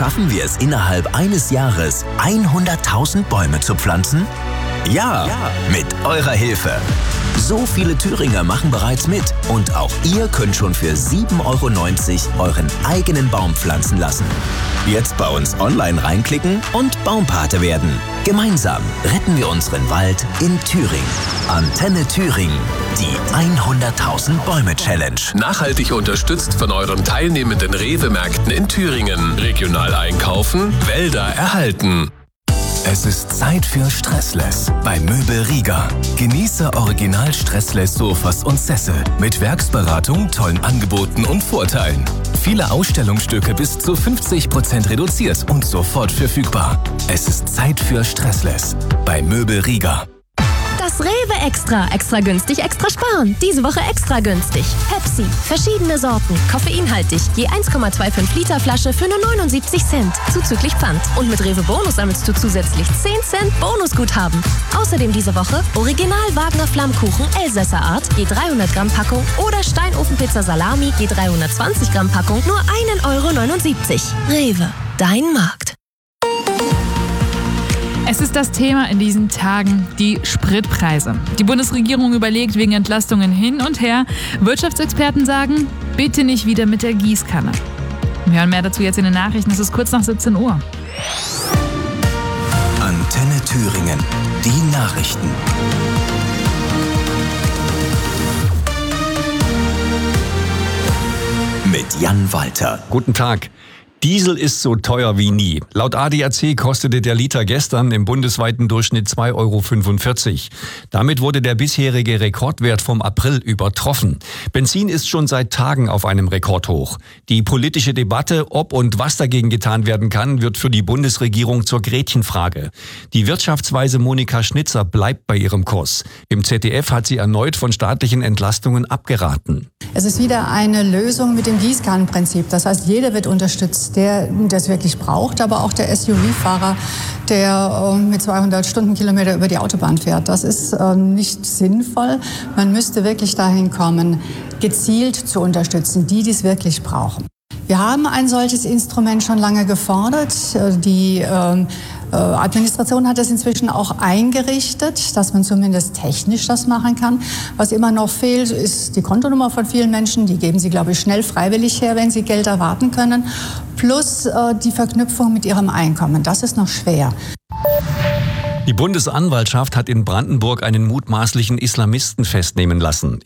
Schaffen wir es innerhalb eines Jahres, 100.000 Bäume zu pflanzen? Ja, mit eurer Hilfe. So viele Thüringer machen bereits mit und auch ihr könnt schon für 7,90 € euren eigenen Baum pflanzen lassen. Jetzt bei uns online reinklicken und Baumpate werden. Gemeinsam retten wir unseren Wald in Thüringen. Antenne Thüringen, die 100.000 Bäume Challenge. Nachhaltig unterstützt von euren teilnehmenden Rewe-Märkten in Thüringen. Regional einkaufen, Wälder erhalten. Es ist Zeit für Stressless bei Möbel Rieger. Genieße original Stressless Sofas und Sessel mit Werksberatung, tollen Angeboten und Vorteilen. Viele Ausstellungsstücke bis zu 50% reduziert und sofort verfügbar. Es ist Zeit für Stressless bei Möbel Rieger. Das Rewe Extra. Extra günstig, extra sparen. Diese Woche extra günstig. Pepsi. Verschiedene Sorten. Koffeinhaltig. Je 1,25 Liter Flasche für nur 79 Cent. Zuzüglich Pfand. Und mit Rewe Bonus sammelst du zusätzlich 10 Cent Bonusguthaben. Außerdem diese Woche Original Wagner Flammkuchen Elsässer Art. Je 300 Gramm Packung. Oder Steinofenpizza Salami. Je 320 Gramm Packung. Nur 1,79 €. Rewe. Dein Markt. Es ist das Thema in diesen Tagen, die Spritpreise. Die Bundesregierung überlegt wegen Entlastungen hin und her. Wirtschaftsexperten sagen, bitte nicht wieder mit der Gießkanne. Wir hören mehr dazu jetzt in den Nachrichten. Es ist kurz nach 17 Uhr. Antenne Thüringen, die Nachrichten. Mit Jan Walter. Guten Tag. Diesel ist so teuer wie nie. Laut ADAC kostete der Liter gestern im bundesweiten Durchschnitt 2,45 €. Damit wurde der bisherige Rekordwert vom April übertroffen. Benzin ist schon seit Tagen auf einem Rekordhoch. Die politische Debatte, ob und was dagegen getan werden kann, wird für die Bundesregierung zur Gretchenfrage. Die Wirtschaftsweise Monika Schnitzer bleibt bei ihrem Kurs. Im ZDF hat sie erneut von staatlichen Entlastungen abgeraten. Es ist wieder eine Lösung mit dem Gießkannenprinzip. Das heißt, jeder wird unterstützt, der das wirklich braucht, aber auch der SUV-Fahrer, der mit 200 Stundenkilometer über die Autobahn fährt. Das ist nicht sinnvoll. Man müsste wirklich dahin kommen, gezielt zu unterstützen, die es wirklich brauchen. Wir haben ein solches Instrument schon lange gefordert. Die Administration hat das inzwischen auch eingerichtet, dass man zumindest technisch das machen kann. Was immer noch fehlt, ist die Kontonummer von vielen Menschen. Die geben sie, glaube ich, schnell freiwillig her, wenn sie Geld erwarten können. Plus die Verknüpfung mit ihrem Einkommen. Das ist noch schwer. Die Bundesanwaltschaft hat in Brandenburg einen mutmaßlichen Islamisten festnehmen lassen.